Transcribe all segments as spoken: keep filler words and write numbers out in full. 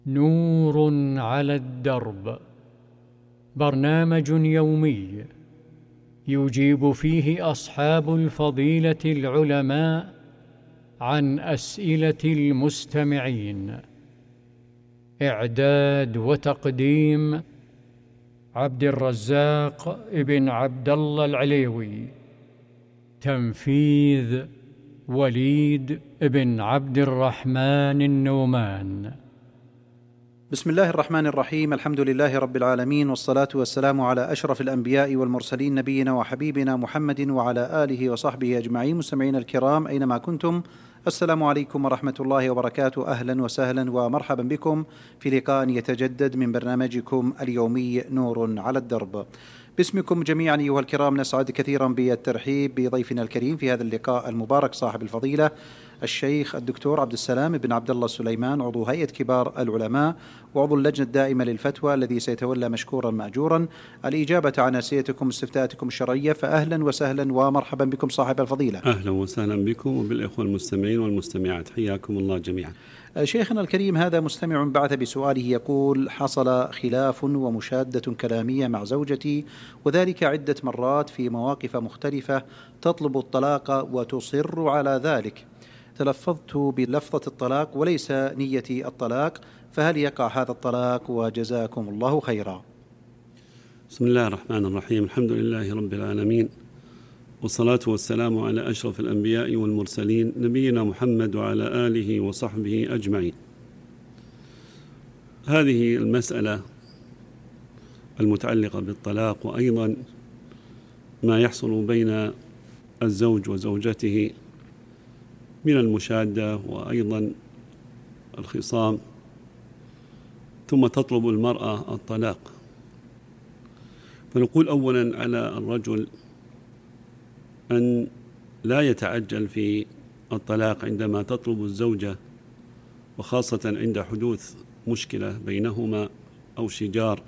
نور على الدرب، برنامج يومي يجيب فيه أصحاب الفضيلة العلماء عن أسئلة المستمعين. إعداد وتقديم عبد الرزاق ابن عبد الله العليوي. تنفيذ وليد ابن عبد الرحمن النومان. بسم الله الرحمن الرحيم. الحمد لله رب العالمين، والصلاة والسلام على أشرف الأنبياء والمرسلين، نبينا وحبيبنا محمد وعلى آله وصحبه أجمعين. مستمعين الكرام أينما كنتم، السلام عليكم ورحمة الله وبركاته. أهلا وسهلا ومرحبا بكم في لقاء يتجدد من برنامجكم اليومي نور على الدرب. باسمكم جميعا أيها الكرام نسعد كثيرا بالترحيب بضيفنا الكريم في هذا اللقاء المبارك، صاحب الفضيلة الشيخ الدكتور عبد السلام بن عبد الله السليمان، عضو هيئة كبار العلماء وعضو اللجنة الدائمة للفتوى، الذي سيتولى مشكورا مأجورا الإجابة عن أسئلتكم واستفتاءاتكم الشرعية. فأهلا وسهلا ومرحبا بكم صاحب الفضيلة. أهلا وسهلا بكم وبالإخوة المستمعين والمستمعات، حياكم الله جميعا. شيخنا الكريم، هذا مستمع بعث بسؤاله يقول: حصل خلاف ومشادة كلامية مع زوجتي، وذلك عدة مرات في مواقف مختلفة، تطلب الطلاق وتصر على ذلك. تلفظت بلفظة الطلاق وليس نيتي الطلاق، فهل يقع هذا الطلاق؟ وجزاكم الله خيرا. بسم الله الرحمن الرحيم. الحمد لله رب العالمين، والصلاة والسلام على أشرف الأنبياء والمرسلين، نبينا محمد وعلى آله وصحبه أجمعين. هذه المسألة المتعلقة بالطلاق، وأيضا ما يحصل بين الزوج وزوجته من المشادة وأيضا الخصام، ثم تطلب المرأة الطلاق. فنقول أولا على الرجل أن لا يتعجل في الطلاق عندما تطلب الزوجة، وخاصة عند حدوث مشكلة بينهما أو شجار.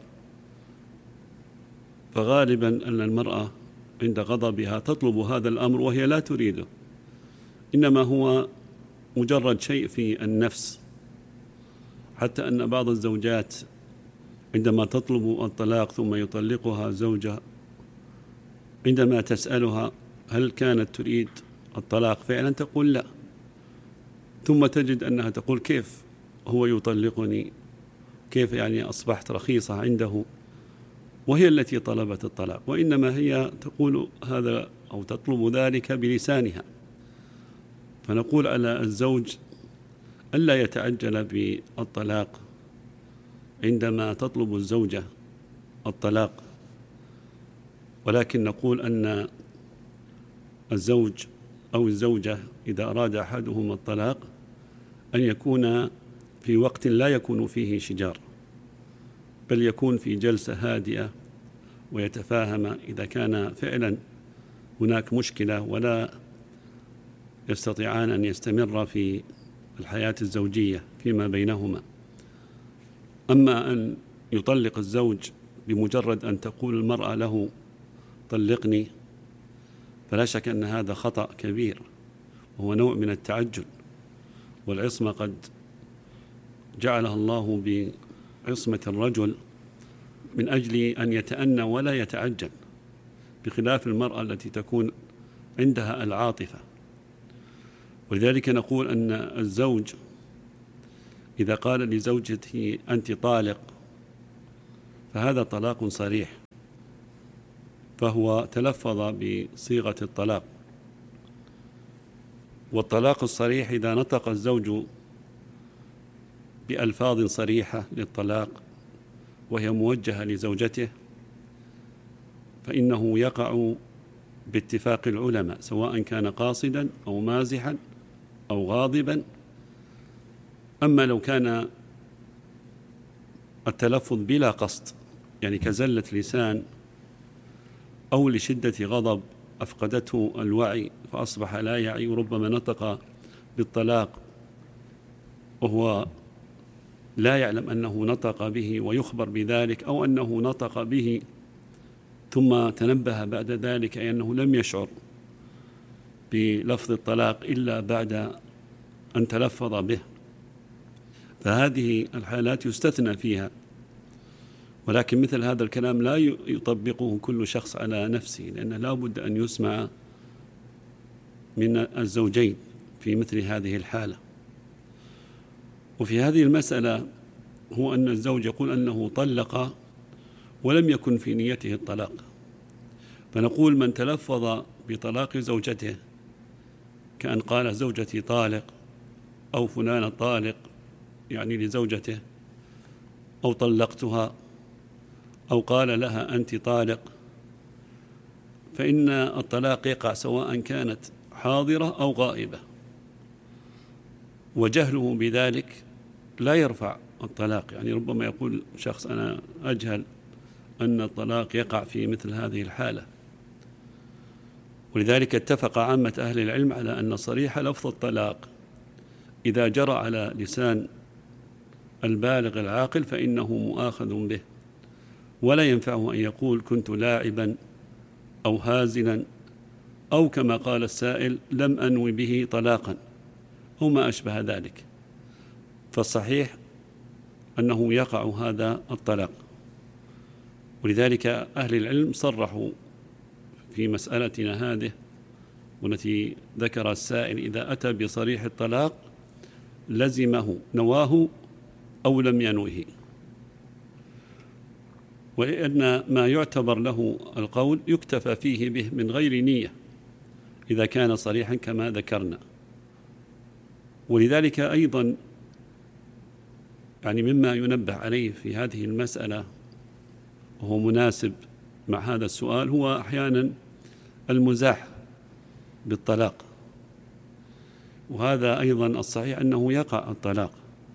فغالبا أن المرأة عند غضبها تطلب هذا الأمر وهي لا تريده، إنما هو مجرد شيء في النفس، حتى أن بعض الزوجات عندما تطلب الطلاق ثم يطلقها زوجها، عندما تسألها هل كانت تريد الطلاق فعلا تقول لا، ثم تجد أنها تقول كيف هو يطلقني، كيف يعني أصبحت رخيصة عنده، وهي التي طلبت الطلاق، وإنما هي تقول هذا أو تطلب ذلك بلسانها. فنقول على الزوج ألا يتعجل بالطلاق عندما تطلب الزوجة الطلاق، ولكن نقول أن الزوج أو الزوجة إذا أراد أحدهم الطلاق أن يكون في وقت لا يكون فيه شجار، بل يكون في جلسة هادئة ويتفاهم إذا كان فعلا هناك مشكلة ولا يستطيعان أن يستمر في الحياة الزوجية فيما بينهما. أما أن يطلق الزوج بمجرد أن تقول المرأة له طلقني، فلا شك أن هذا خطأ كبير، وهو نوع من التعجل. والعصمة قد جعلها الله بعصمة الرجل من أجل أن يتأنى ولا يتعجل، بخلاف المرأة التي تكون عندها العاطفة. ولذلك نقول أن الزوج إذا قال لزوجته أنت طالق، فهذا طلاق صريح، فهو تلفظ بصيغة الطلاق. والطلاق الصريح إذا نطق الزوج بألفاظ صريحة للطلاق وهي موجهة لزوجته، فإنه يقع باتفاق العلماء، سواء كان قاصدا أو مازحا أو غاضبا. أما لو كان التلفظ بلا قصد، يعني كزلة لسان أو لشدة غضب أفقدته الوعي فأصبح لا يعي، وربما نطق بالطلاق وهو لا يعلم أنه نطق به ويخبر بذلك، أو أنه نطق به ثم تنبه بعد ذلك أنه لم يشعر بلفظ الطلاق إلا بعد أن تلفظ به، فهذه الحالات يستثنى فيها، ولكن مثل هذا الكلام لا يطبقه كل شخص على نفسه، لأنه لا بد أن يسمع من الزوجين في مثل هذه الحالة. وفي هذه المسألة هو أن الزوج يقول أنه طلق ولم يكن في نيته الطلاق، فنقول من تلفظ بطلاق زوجته كأن قال زوجتي طالق أو فلان طالق، يعني لزوجته، أو طلقتها، أو قال لها أنت طالق، فإن الطلاق يقع سواء كانت حاضرة أو غائبة، وجهله بذلك لا يرفع الطلاق. يعني ربما يقول شخص أنا أجهل أن الطلاق يقع في مثل هذه الحالة، ولذلك اتفق عامة أهل العلم على أن صريح لفظ الطلاق إذا جرى على لسان البالغ العاقل فإنه مؤاخذ به، ولا ينفعه أن يقول كنت لاعبا أو هازلا أو كما قال السائل لم أنوي به طلاقا أو ما أشبه ذلك. فالصحيح أنه يقع هذا الطلاق، ولذلك أهل العلم صرحوا في مسألتنا هذه والتي ذكر السائل إذا أتى بصريح الطلاق لزمه نواه أو لم ينوه، ولأن ما يعتبر له القول يكتفى فيه به من غير نية إذا كان صريحا كما ذكرنا. ولذلك أيضا يعني مما ينبه عليه في هذه المسألة وهو مناسب مع هذا السؤال هو أحيانا المزاح بالطلاق، وهذا أيضا الصحيح أنه يقع الطلاق.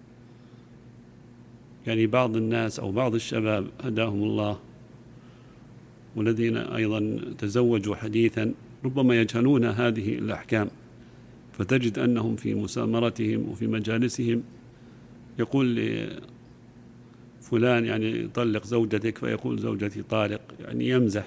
يعني بعض الناس أو بعض الشباب هداهم الله والذين أيضا تزوجوا حديثا ربما يجهلون هذه الأحكام، فتجد أنهم في مسامرتهم وفي مجالسهم يقول لفلان يعني طلق زوجتك فيقول زوجتي طالق، يعني يمزح.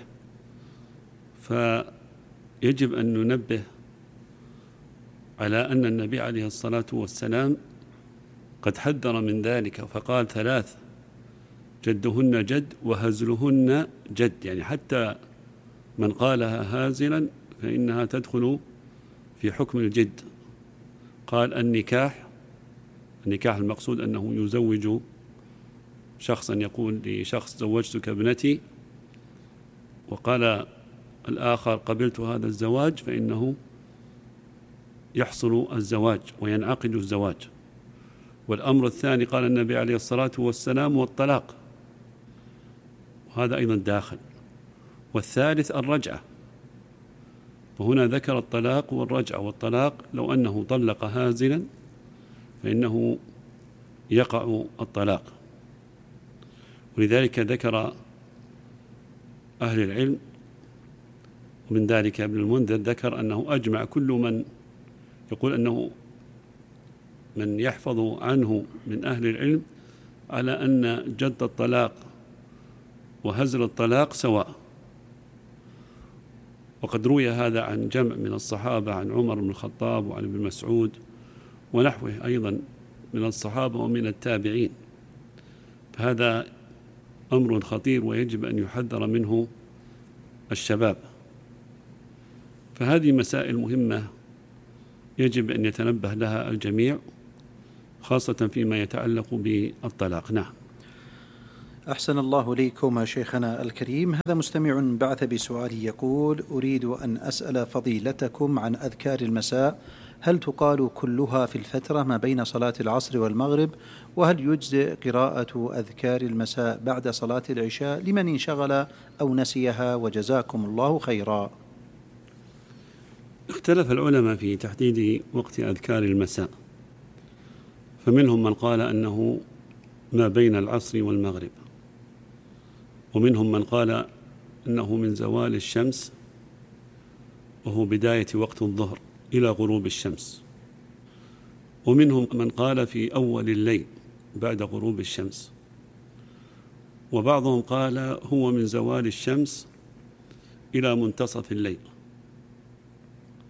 فيجب أن ننبه على أن النبي عليه الصلاة والسلام قد حذر من ذلك فقال ثلاث جدهن جد وهزلهن جد، يعني حتى من قالها هازلا فإنها تدخل في حكم الجد. قال النكاح، النكاح المقصود أنه يزوج شخصا يقول لشخص زوجتك ابنتي، وقال الآخر قبلت هذا الزواج، فإنه يحصل الزواج وينعقد الزواج. والأمر الثاني قال النبي عليه الصلاة والسلام والطلاق، وهذا أيضا داخل. والثالث الرجعة، وهنا ذكر الطلاق والرجعة. والطلاق لو أنه طلق هازلا فإنه يقع الطلاق، ولذلك ذكر أهل العلم ومن ذلك ابن المنذر ذكر أنه أجمع كل من يقول أنه من يحفظ عنه من أهل العلم على أن جد الطلاق وهزل الطلاق سواء. وقد روي هذا عن جمع من الصحابة، عن عمر بن الخطاب وعن ابن مسعود ونحوه أيضا من الصحابة ومن التابعين. فهذا أمر خطير ويجب أن يحذر منه الشباب. فهذه مسائل مهمة يجب أن يتنبه لها الجميع، خاصة فيما يتعلق بالطلاق. نعم. أحسن الله إليكم شيخنا الكريم. هذا مستمع بعث بسؤال يقول: أريد أن أسأل فضيلتكم عن أذكار المساء، هل تقال كلها في الفترة ما بين صلاة العصر والمغرب؟ وهل يجزئ قراءة أذكار المساء بعد صلاة العشاء لمن انشغل أو نسيها؟ وجزاكم الله خيرا. اختلف العلماء في تحديد وقت أذكار المساء، فمنهم من قال أنه ما بين العصر والمغرب، ومنهم من قال أنه من زوال الشمس وهو بداية وقت الظهر إلى غروب الشمس، ومنهم من قال في أول الليل بعد غروب الشمس، وبعضهم قال هو من زوال الشمس إلى منتصف الليل.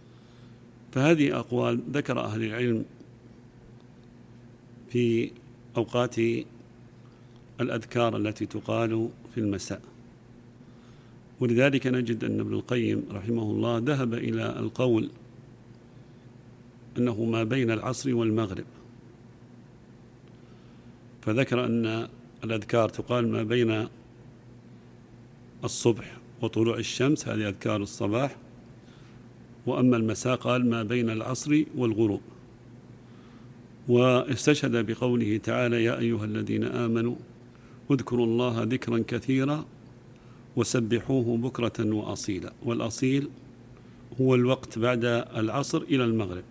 فهذه أقوال ذكر أهل العلم في أوقات الأذكار التي تقال في المساء. ولذلك نجد أن ابن القيم رحمه الله ذهب إلى القول أنه ما بين العصر والمغرب، فذكر أن الأذكار تقال ما بين الصبح وطلوع الشمس، هذه أذكار الصباح، وأما المساء قال ما بين العصر والغروب. واستشهد بقوله تعالى يا أيها الذين آمنوا اذكروا الله ذكرا كثيرا وسبحوه بكرة وأصيلا، والأصيل هو الوقت بعد العصر إلى المغرب.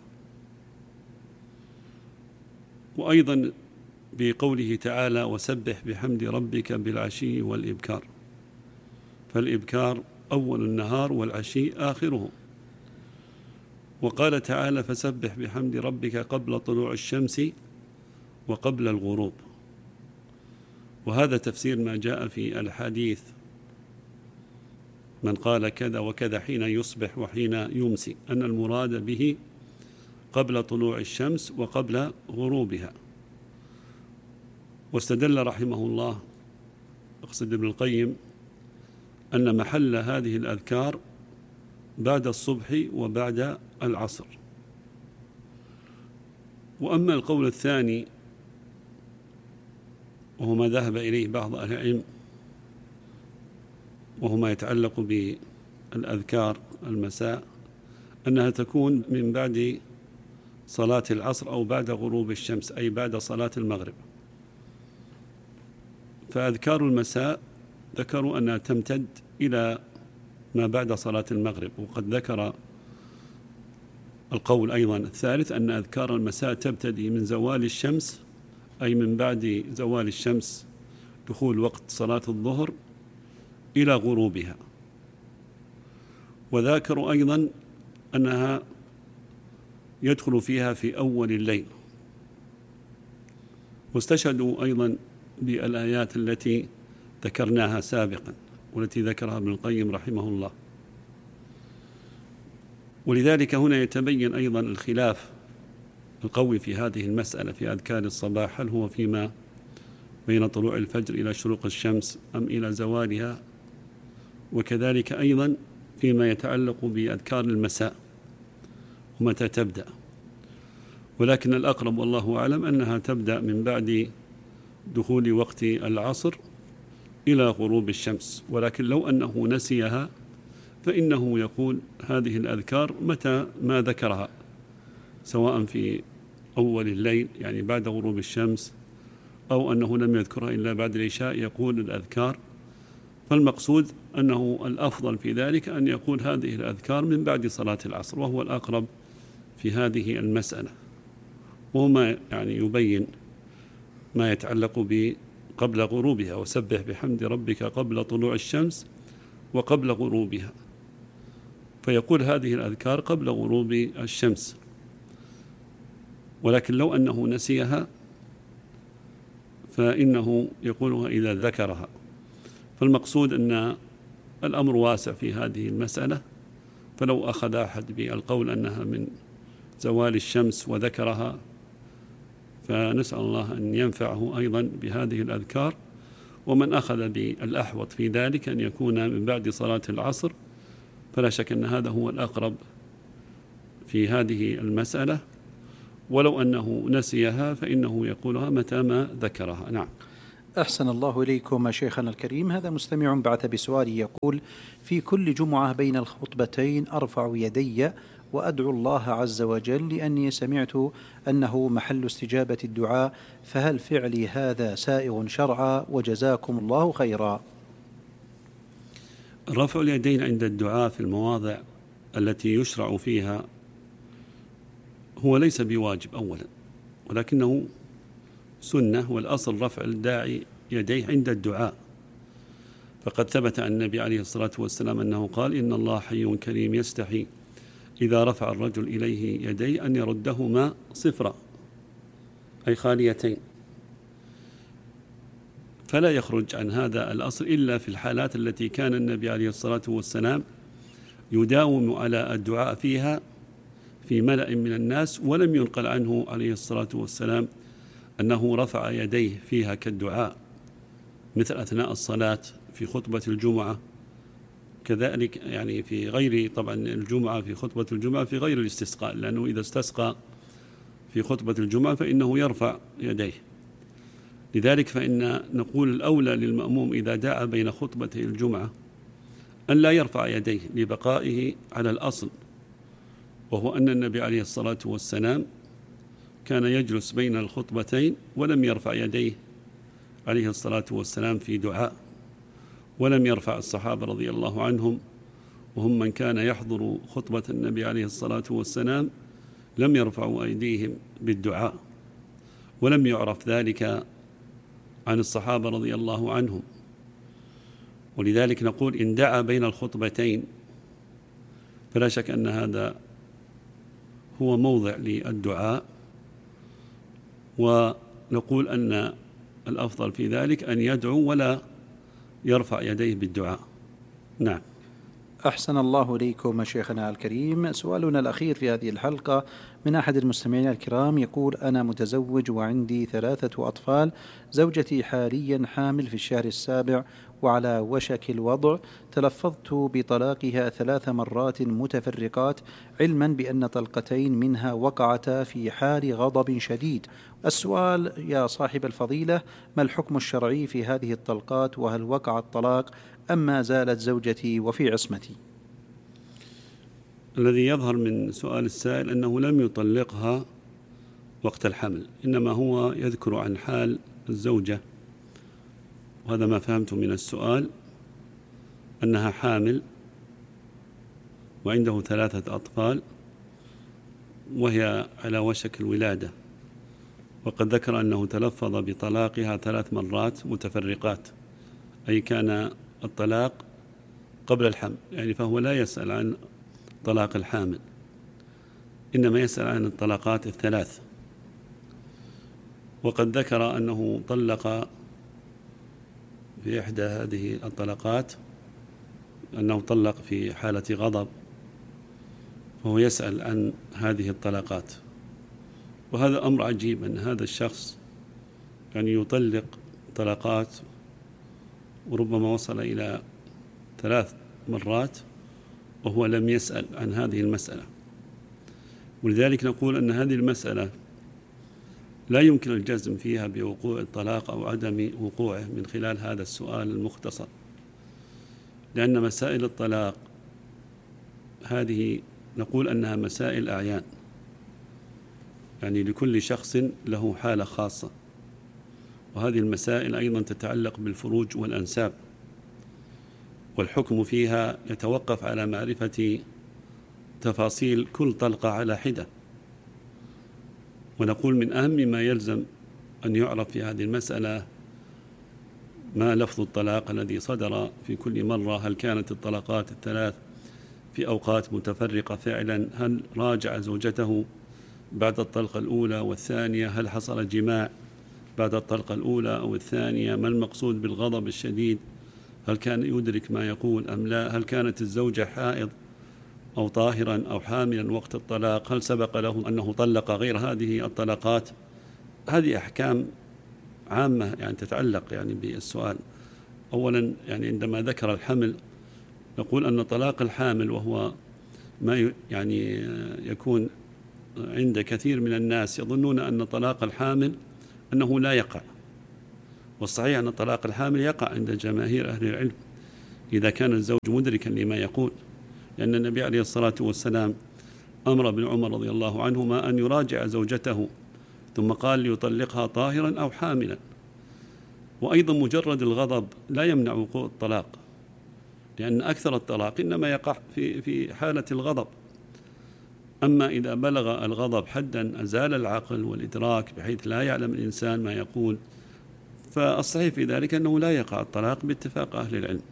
وأيضا بقوله تعالى وسبح بحمد ربك بالعشي والإبكار، فالإبكار أول النهار والعشي آخره. وقال تعالى فسبح بحمد ربك قبل طلوع الشمس وقبل الغروب. وهذا تفسير ما جاء في الحديث من قال كذا وكذا حين يصبح وحين يمسي، أن المراد به قبل طلوع الشمس وقبل غروبها. واستدل رحمه الله، أقصد ابن القيم، أن محل هذه الأذكار بعد الصبح وبعد العصر. وأما القول الثاني وهو ما ذهب إليه بعض أهل العلم، وهو ما يتعلق بالأذكار المساء، أنها تكون من بعد صلاة العصر أو بعد غروب الشمس، أي بعد صلاة المغرب. فأذكار المساء ذكروا أنها تمتد إلى ما بعد صلاة المغرب. وقد ذكر القول أيضا الثالث أن أذكار المساء تبتدي من زوال الشمس، أي من بعد زوال الشمس دخول وقت صلاة الظهر إلى غروبها. وذكروا أيضا أنها يدخل فيها في أول الليل. واستشهدوا أيضا بالآيات التي ذكرناها سابقا والتي ذكرها ابن القيم رحمه الله. ولذلك هنا يتبين أيضا الخلاف القوي في هذه المسألة في أذكار الصباح، هل هو فيما بين طلوع الفجر إلى شروق الشمس أم إلى زوالها، وكذلك أيضا فيما يتعلق بأذكار المساء ومتى تبدأ. ولكن الأقرب والله أعلم أنها تبدأ من بعد دخول وقت العصر إلى غروب الشمس. ولكن لو أنه نسيها فإنه يقول هذه الأذكار متى ما ذكرها، سواء في أول الليل يعني بعد غروب الشمس، أو أنه لم يذكرها إلا بعد العشاء يقول الأذكار. فالمقصود أنه الأفضل في ذلك أن يقول هذه الأذكار من بعد صلاة العصر، وهو الأقرب في هذه المسألة. وما يعني يبين ما يتعلق ب قبل غروبها، وسبح بحمد ربك قبل طلوع الشمس وقبل غروبها، فيقول هذه الأذكار قبل غروب الشمس. ولكن لو أنه نسيها فإنه يقولها إذا ذكرها. فالمقصود أن الأمر واسع في هذه المسألة. فلو أخذ أحد بالقول أنها من زوال الشمس وذكرها، فنسأل الله أن ينفعه أيضا بهذه الأذكار. ومن أخذ بالأحوط في ذلك أن يكون من بعد صلاة العصر، فلا شك أن هذا هو الأقرب في هذه المسألة. ولو أنه نسيها فإنه يقولها متى ما ذكرها. نعم. أحسن الله إليكم شيخنا الكريم. هذا مستمع بعث بسؤال يقول: في كل جمعة بين الخطبتين أرفع يدي وأدعو الله عز وجل لأني سمعت أنه محل استجابة الدعاء، فهل فعلي هذا سائغ شرعا؟ وجزاكم الله خيرا. رفع اليدين عند الدعاء في المواضع التي يشرع فيها هو ليس بواجب أولا، ولكنه سنة، والأصل رفع الداعي يديه عند الدعاء. فقد ثبت عن النبي عليه الصلاة والسلام أنه قال: إن الله حي كريم يستحي إذا رفع الرجل إليه يديه أن يردهما صفرا، أي خاليتين. فلا يخرج عن هذا الأصل إلا في الحالات التي كان النبي عليه الصلاة والسلام يداوم على الدعاء فيها في ملأ من الناس، ولم ينقل عنه عليه الصلاة والسلام أنه رفع يديه فيها كالدعاء مثل أثناء الصلاة في خطبة الجمعة، كذلك يعني في غير طبعا الجمعة في خطبة الجمعة في غير الاستسقاء، لأنه إذا استسقى في خطبة الجمعة فإنه يرفع يديه. لذلك فإن نقول الأولى للمأموم إذا دعا بين خطبتي الجمعة أن لا يرفع يديه لبقائه على الأصل، وهو أن النبي عليه الصلاة والسلام كان يجلس بين الخطبتين ولم يرفع يديه عليه الصلاة والسلام في دعاء، ولم يرفع الصحابة رضي الله عنهم وهم من كان يحضر خطبة النبي عليه الصلاة والسلام لم يرفعوا أيديهم بالدعاء، ولم يعرف ذلك عن الصحابة رضي الله عنهم. ولذلك نقول إن دعا بين الخطبتين فلا شك أن هذا هو موضع للدعاء، ونقول أن الأفضل في ذلك أن يدعو ولا يرفع يديه بالدعاء. نعم. أحسن الله إليكم شيخنا الكريم. سؤالنا الأخير في هذه الحلقة من أحد المستمعين الكرام يقول: أنا متزوج وعندي ثلاثة أطفال، زوجتي حاليا حامل في الشهر السابع وعلى وشك الوضع، تلفظت بطلاقها ثلاث مرات متفرقات، علما بأن طلقتين منها وقعتا في حال غضب شديد. السؤال يا صاحب الفضيلة: ما الحكم الشرعي في هذه الطلقات، وهل وقع الطلاق أم ما زالت زوجتي وفي عصمتي؟ الذي يظهر من سؤال السائل أنه لم يطلقها وقت الحمل، إنما هو يذكر عن حال الزوجة، وهذا ما فهمت من السؤال، أنها حامل وعنده ثلاثة أطفال وهي على وشك الولادة، وقد ذكر أنه تلفظ بطلاقها ثلاث مرات متفرقات، أي كان الطلاق قبل الحمل، يعني فهو لا يسأل عن طلاق الحامل، إنما يسأل عن الطلاقات الثلاث. وقد ذكر أنه طلق في إحدى هذه الطلقات أنه طلق في حالة غضب، فهو يسأل عن هذه الطلقات. وهذا أمر عجيب أن هذا الشخص يعني يطلق طلقات وربما وصل إلى ثلاث مرات وهو لم يسأل عن هذه المسألة. ولذلك نقول أن هذه المسألة لا يمكن الجزم فيها بوقوع الطلاق أو عدم وقوعه من خلال هذا السؤال المختصر، لأن مسائل الطلاق هذه نقول أنها مسائل أعيان، يعني لكل شخص له حالة خاصة، وهذه المسائل أيضا تتعلق بالفروج والأنساب، والحكم فيها يتوقف على معرفة تفاصيل كل طلقة على حدة. ونقول من أهم ما يلزم أن يعرف في هذه المسألة ما لفظ الطلاق الذي صدر في كل مرة، هل كانت الطلقات الثلاث في أوقات متفرقة فعلا، هل راجع زوجته بعد الطلقة الأولى والثانية، هل حصل جماع بعد الطلقة الأولى أو الثانية، ما المقصود بالغضب الشديد، هل كان يدرك ما يقول أم لا، هل كانت الزوجة حائض أو طاهرا أو حاملا وقت الطلاق، هل سبق له أنه طلق غير هذه الطلقات. هذه أحكام عامة يعني تتعلق يعني بالسؤال. أولا يعني عندما ذكر الحمل نقول أن طلاق الحامل وهو ما يعني يكون عند كثير من الناس يظنون أن طلاق الحامل أنه لا يقع، والصحيح أن طلاق الحامل يقع عند جماهير أهل العلم إذا كان الزوج مدركا لما يقول، لأن النبي عليه الصلاة والسلام أمر ابن عمر رضي الله عنهما أن يراجع زوجته ثم قال ليطلقها طاهرا أو حاملا. وأيضا مجرد الغضب لا يمنع وقوع الطلاق، لأن أكثر الطلاق إنما يقع في في حالة الغضب. أما إذا بلغ الغضب حدا أزال العقل والإدراك بحيث لا يعلم الإنسان ما يقول، فالصحيح في ذلك أنه لا يقع الطلاق باتفاق أهل العلم.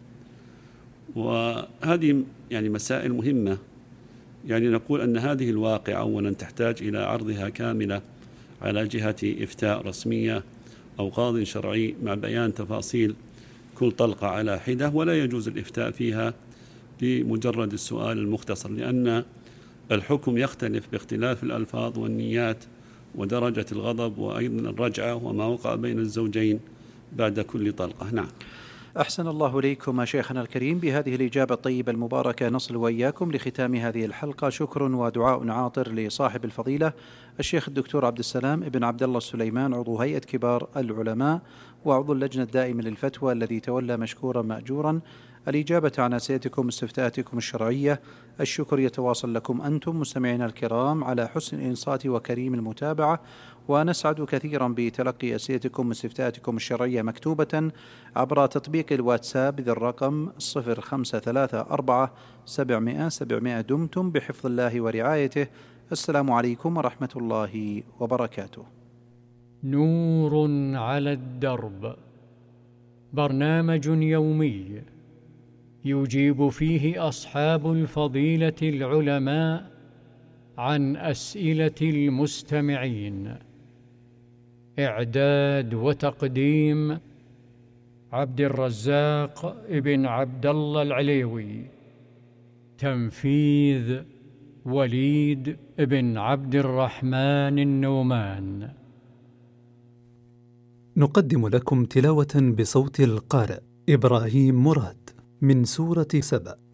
وهذه يعني مسائل مهمة، يعني نقول أن هذه الواقعة أولا تحتاج إلى عرضها كاملة على جهة إفتاء رسمية أو قاض شرعي مع بيان تفاصيل كل طلقة على حدة، ولا يجوز الإفتاء فيها بمجرد السؤال المختصر، لأن الحكم يختلف باختلاف الألفاظ والنيات ودرجة الغضب وأيضا الرجعة وما وقع بين الزوجين بعد كل طلقة. نعم. أحسن الله إليكم شيخنا الكريم. بهذه الإجابة الطيبة المباركة نصل وإياكم لختام هذه الحلقة. شكر ودعاء عاطر لصاحب الفضيلة الشيخ الدكتور عبد السلام ابن عبد الله السليمان، عضو هيئة كبار العلماء وعضو اللجنة الدائمة للفتوى، الذي تولى مشكورا مأجورا الإجابة عن أسئلتكم واستفتاءاتكم الشرعية. الشكر يتواصل لكم أنتم مستمعينا الكرام على حسن الإنصات وكريم المتابعة، ونسعد كثيرا بتلقي أسئلتكم واستفتاءاتكم الشرعية مكتوبة عبر تطبيق الواتساب ذي الرقم صفر خمسة ثلاثة أربعة سبعمائة سبعمائة. دمتم بحفظ الله ورعايته. السلام عليكم ورحمة الله وبركاته. نور على الدرب، برنامج يومي يجيب فيه أصحاب الفضيلة العلماء عن أسئلة المستمعين. إعداد وتقديم عبد الرزاق ابن عبد الله العليوي. تنفيذ وليد ابن عبد الرحمن النومان. نقدم لكم تلاوة بصوت القارئ إبراهيم مراد من سورة سبأ.